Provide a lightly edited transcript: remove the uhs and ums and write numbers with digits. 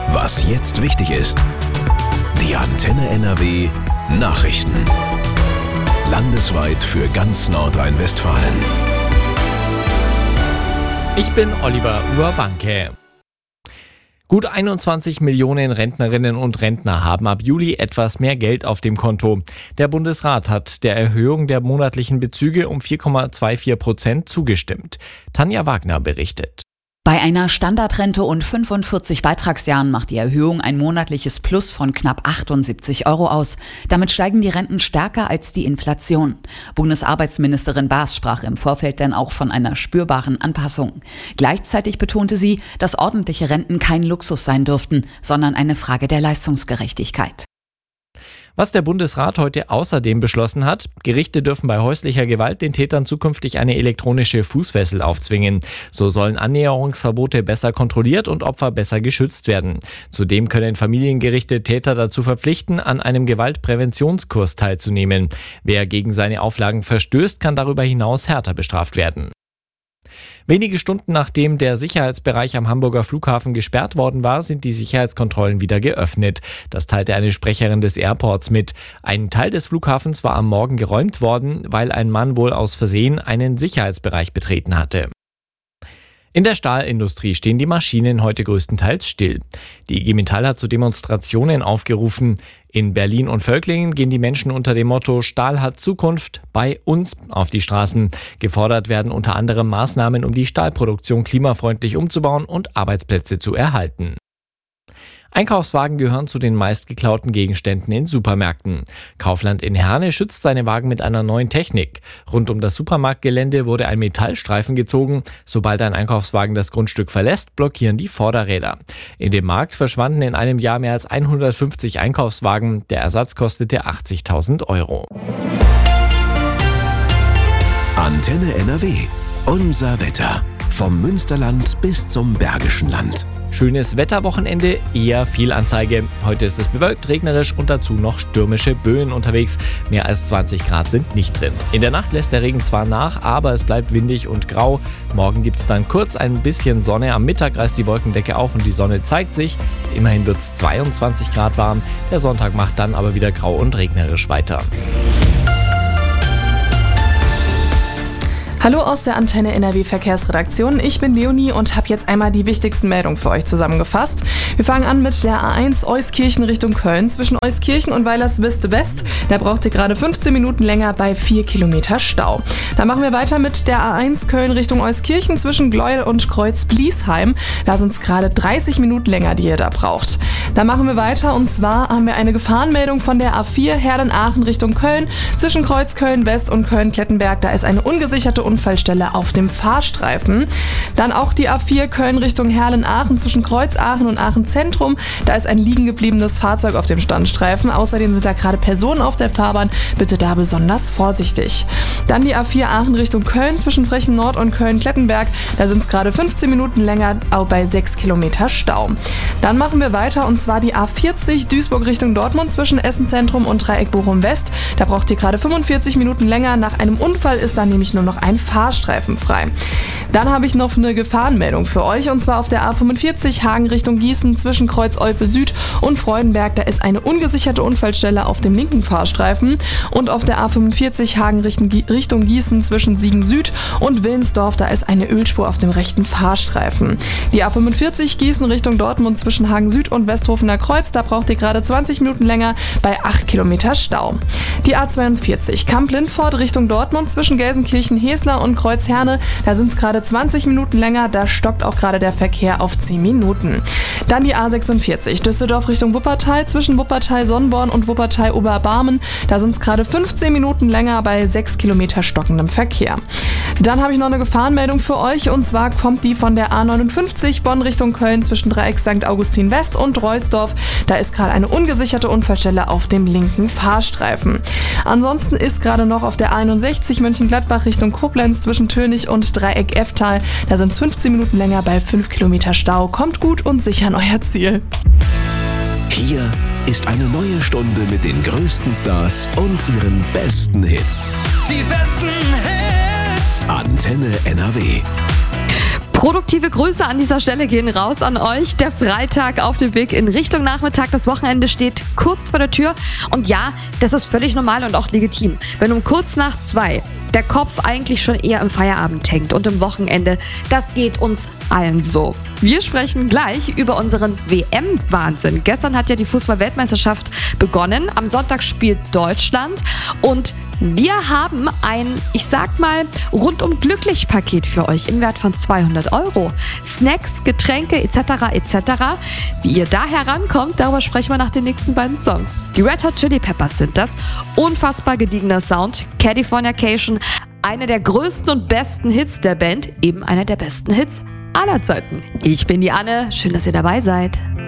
Was jetzt wichtig ist. Die Antenne NRW Nachrichten. Landesweit für ganz Nordrhein-Westfalen. Ich bin Oliver Urbanke. Gut 21 Millionen Rentnerinnen und Rentner haben ab Juli etwas mehr Geld auf dem Konto. Der Bundesrat hat der Erhöhung der monatlichen Bezüge um 4,24% zugestimmt. Tanja Wagner berichtet. Bei einer Standardrente und 45 Beitragsjahren macht die Erhöhung ein monatliches Plus von knapp 78 € aus. Damit steigen die Renten stärker als die Inflation. Bundesarbeitsministerin Baas sprach im Vorfeld dann auch von einer spürbaren Anpassung. Gleichzeitig betonte sie, dass ordentliche Renten kein Luxus sein dürften, sondern eine Frage der Leistungsgerechtigkeit. Was der Bundesrat heute außerdem beschlossen hat: Gerichte dürfen bei häuslicher Gewalt den Tätern zukünftig eine elektronische Fußfessel aufzwingen. So sollen Annäherungsverbote besser kontrolliert und Opfer besser geschützt werden. Zudem können Familiengerichte Täter dazu verpflichten, an einem Gewaltpräventionskurs teilzunehmen. Wer gegen seine Auflagen verstößt, kann darüber hinaus härter bestraft werden. Wenige Stunden nachdem der Sicherheitsbereich am Hamburger Flughafen gesperrt worden war, sind die Sicherheitskontrollen wieder geöffnet. Das teilte eine Sprecherin des Airports mit. Ein Teil des Flughafens war am Morgen geräumt worden, weil ein Mann wohl aus Versehen einen Sicherheitsbereich betreten hatte. In der Stahlindustrie stehen die Maschinen heute größtenteils still. Die IG Metall hat zu Demonstrationen aufgerufen. In Berlin und Völklingen gehen die Menschen unter dem Motto „Stahl hat Zukunft bei uns" auf die Straßen. Gefordert werden unter anderem Maßnahmen, um die Stahlproduktion klimafreundlich umzubauen und Arbeitsplätze zu erhalten. Einkaufswagen gehören zu den meistgeklauten Gegenständen in Supermärkten. Kaufland in Herne schützt seine Wagen mit einer neuen Technik. Rund um das Supermarktgelände wurde ein Metallstreifen gezogen. Sobald ein Einkaufswagen das Grundstück verlässt, blockieren die Vorderräder. In dem Markt verschwanden in einem Jahr mehr als 150 Einkaufswagen. Der Ersatz kostete 80.000 €. Antenne NRW. Unser Wetter. Vom Münsterland bis zum Bergischen Land. Schönes Wetterwochenende, eher Fehlanzeige. Heute ist es bewölkt, regnerisch und dazu noch stürmische Böen unterwegs. Mehr als 20 Grad sind nicht drin. In der Nacht lässt der Regen zwar nach, aber es bleibt windig und grau. Morgen gibt es dann kurz ein bisschen Sonne. Am Mittag reißt die Wolkendecke auf und die Sonne zeigt sich. Immerhin wird es 22 Grad warm. Der Sonntag macht dann aber wieder grau und regnerisch weiter. Hallo aus der Antenne NRW Verkehrsredaktion. Ich bin Leonie und habe jetzt einmal die wichtigsten Meldungen für euch zusammengefasst. Wir fangen an mit der A1 Euskirchen Richtung Köln. Zwischen Euskirchen und Weilerswiste West, da braucht ihr gerade 15 Minuten länger bei 4 Kilometer Stau. Dann machen wir weiter mit der A1 Köln Richtung Euskirchen zwischen Gleuel und Kreuz-Bliesheim. Da sind es gerade 30 Minuten länger, die ihr da braucht. Dann machen wir weiter und zwar haben wir eine Gefahrenmeldung von der A4 Herlen-Aachen Richtung Köln. Zwischen Kreuz Köln West und Köln-Klettenberg, da ist eine ungesicherte Unfallstelle auf dem Fahrstreifen. Dann auch die A4 Köln Richtung Herlen-Aachen zwischen Kreuz Aachen und Aachen Zentrum. Da ist ein liegen gebliebenes Fahrzeug auf dem Standstreifen. Außerdem sind da gerade Personen auf der Fahrbahn. Bitte da besonders vorsichtig. Dann die A4 Aachen Richtung Köln zwischen Frechen Nord und Köln-Klettenberg. Da sind es gerade 15 Minuten länger, auch bei 6 Kilometer Stau. Dann machen wir weiter und zwar die A40 Duisburg Richtung Dortmund zwischen Essen Zentrum und Dreieck Bochum West. Da braucht ihr gerade 45 Minuten länger. Nach einem Unfall ist da nämlich nur noch ein Fahrstreifen frei. Dann habe ich noch eine Gefahrenmeldung für euch und zwar auf der A45 Hagen Richtung Gießen zwischen Kreuz-Olpe Süd und Freudenberg. Da ist eine ungesicherte Unfallstelle auf dem linken Fahrstreifen und auf der A45 Hagen Richtung Gießen zwischen Siegen Süd und Willensdorf. Da ist eine Ölspur auf dem rechten Fahrstreifen. Die A45 Gießen Richtung Dortmund zwischen Hagen Süd und Westhofener Kreuz. Da braucht ihr gerade 20 Minuten länger bei 8 Kilometer Stau. Die A42 Kamp-Lindfort Richtung Dortmund zwischen Gelsenkirchen-Hesler und Kreuz-Herne. Da sind es gerade 20 Minuten länger. Da stockt auch gerade der Verkehr auf 10 Minuten. Dann die A46 Düsseldorf Richtung Wuppertal zwischen Wuppertal-Sonnborn und Wuppertal-Oberbarmen. Da sind es gerade 15 Minuten länger bei 6 Kilometer stockendem Verkehr. Dann habe ich noch eine Gefahrenmeldung für euch und zwar kommt die von der A59 Bonn Richtung Köln zwischen Dreieck St. Augustin West und Reusdorf. Da ist gerade eine ungesicherte Unfallstelle auf dem linken Fahrstreifen. Ansonsten ist gerade noch auf der A61 Mönchengladbach Richtung Koblenz zwischen Tönig und Dreieck Efftal. Da sind es 15 Minuten länger bei 5 Kilometer Stau. Kommt gut und sicher an euer Ziel. Hier ist eine neue Stunde mit den größten Stars und ihren besten Hits. Die besten Hits. Antenne NRW. Produktive Grüße an dieser Stelle gehen raus an euch. Der Freitag auf dem Weg in Richtung Nachmittag. Das Wochenende steht kurz vor der Tür. Und ja, das ist völlig normal und auch legitim. Wenn um kurz nach 2 der Kopf eigentlich schon eher im Feierabend hängt und im Wochenende, das geht uns allen so. Wir sprechen gleich über unseren WM-Wahnsinn. Gestern hat ja die Fußball-Weltmeisterschaft begonnen. Am Sonntag spielt Deutschland und wir haben ein, ich sag mal, rundum glücklich Paket für euch im Wert von 200 €. Snacks, Getränke etc. etc. Wie ihr da herankommt, darüber sprechen wir nach den nächsten beiden Songs. Die Red Hot Chili Peppers sind das. Unfassbar gediegener Sound. Californication, einer der größten und besten Hits der Band, eben einer der besten Hits aller Zeiten. Ich bin die Anne, schön, dass ihr dabei seid.